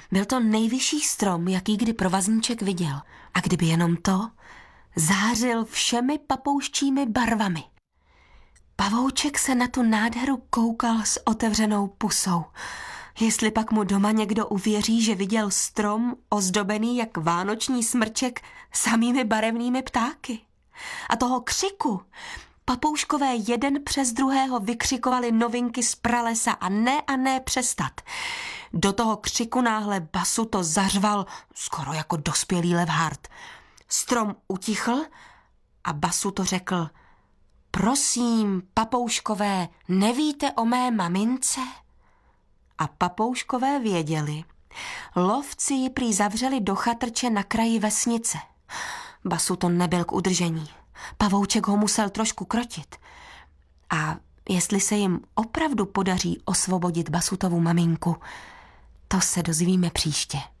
Byl to nejvyšší strom, jaký kdy provazníček viděl. A kdyby jenom to, zářil všemi papouščími barvami. Pavouček se na tu nádheru koukal s otevřenou pusou. Jestli pak mu doma někdo uvěří, že viděl strom ozdobený jak vánoční smrček samými barevnými ptáky. A toho křiku papouškové jeden přes druhého vykřikovali novinky z pralesa a ne přestat. Do toho křiku náhle basu to zařval skoro jako dospělý levhart. Strom utichl a basu to řekl: prosím, papouškové, nevíte o mé mamince? A papouškové věděli. Lovci ji prý zavřeli do chatrče na kraji vesnice. Basu to nebyl k udržení. Pavouček ho musel trošku krotit. A jestli se jim opravdu podaří osvobodit Basutovu maminku, to se dozvíme příště.